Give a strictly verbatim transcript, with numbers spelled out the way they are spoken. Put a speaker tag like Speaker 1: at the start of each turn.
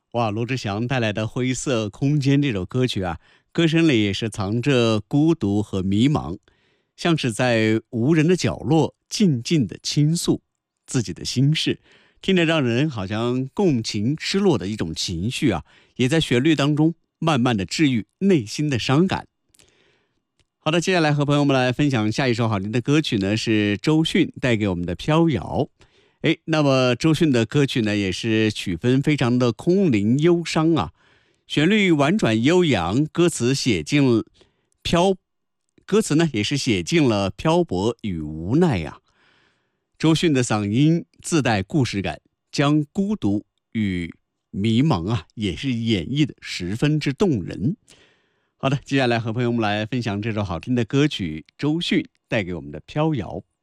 Speaker 1: 哇，罗志祥带来的《灰色空间》这首歌曲啊，歌声里也是藏着孤独和迷茫，像是在无人的角落静静的倾诉自己的心事，听着让人好像共情失落的一种情绪啊，也在旋律当中慢慢的治愈内心的伤感。好的，接下来和朋友们来分享下一首好听的歌曲呢，是周迅带给我们的《飘摇》。诶，那么周迅的歌曲呢，也是曲风非常的空灵忧伤啊，旋律婉转悠扬，歌词写进漂，歌词呢也是写进了漂泊与无奈呀、周迅的嗓音自带故事感，将孤独与迷茫啊，也是演绎的十分之动人。好的，接下来和朋友们来分享这首好听的歌曲，周迅带给我们的《飘摇》。